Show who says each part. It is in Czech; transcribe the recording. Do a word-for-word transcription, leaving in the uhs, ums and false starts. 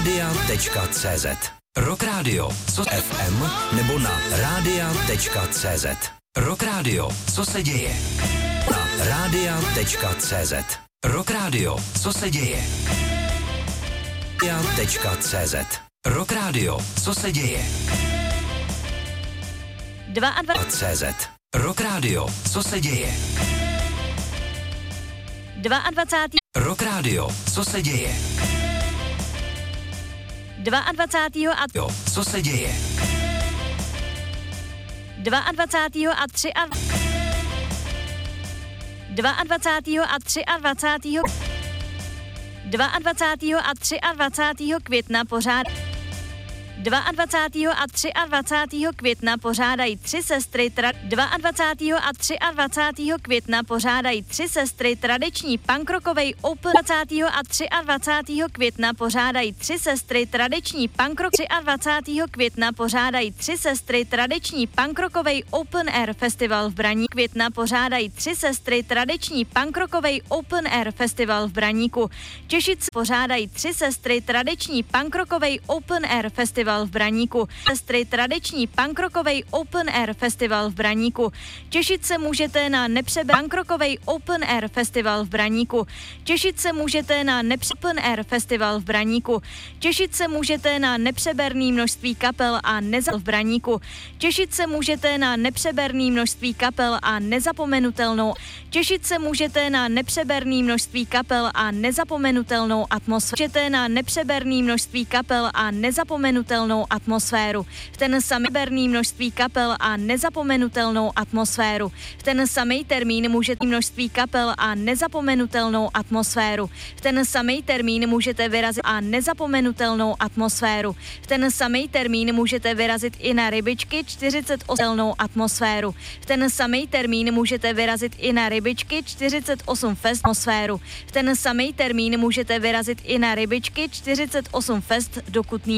Speaker 1: rádia tečka cé zet. Rock Radio, co ef em nebo na rádia tečka cé zet. Rock Radio, co se děje? Na rádia tečka cé zet. Rock Radio, co se děje? rádia tečka cé zet. Rock Radio, co se děje?
Speaker 2: dvacet
Speaker 1: cé zet. Rock Radio, co se děje?
Speaker 2: dvacet
Speaker 1: Rock Radio, co se děje?
Speaker 2: dvacet dva a
Speaker 1: Jo, co se děje?
Speaker 2: dvacet dva a tři a dvacet dva a tři a dvacet dvacet dva a tři a dvacet května pořád dvacet dva a tři a dvacet května pořádají tři sestry tra... dvacet dva a tři a dvacet května pořádají tři sestry tradiční punkrokovej open dvacet dva a tři a dvacet května pořádají tři sestry tradiční punkrock dvacet tři května pořádají tři sestry tradiční punkrokovej open air festival v Braníku května pořádají tři sestry tradiční punkrokovej open air festival v Braníku Těšic pořádají tři sestry tradiční punkrokovej open air festival v Braníku. Sestry tradiční punkrockovej open air festival v Braníku. Těšit se můžete na nepřebe punkrockovej open air festival v Braníku. Těšit se můžete na nepře open air festival v Braníku. Těšit se můžete na nepřeberný množství kapel a neza v Braníku. Těšit se můžete na nepřeberný množství kapel a nezapomenutelnou. Těšit se můžete na nepřeberný množství kapel a nezapomenutelnou atmosféru. Můžete na nepřeberný množství kapel a nezapomenutelnou atmosféru. V ten samý berný množství kapel a nezapomenutelnou atmosféru. V ten samý termín můžete množství kapel a nezapomenutelnou atmosféru. V ten samý termín můžete vyrazit a nezapomenutelnou atmosféru. V ten samý termín můžete vyrazit i na Rybičky čtyřicet osm atmosféru. V ten samý termín můžete vyrazit i na Rybičky čtyřicet osm fest atmosféru. V ten samý termín můžete vyrazit i na Rybičky čtyřicet osm fest do Kutný.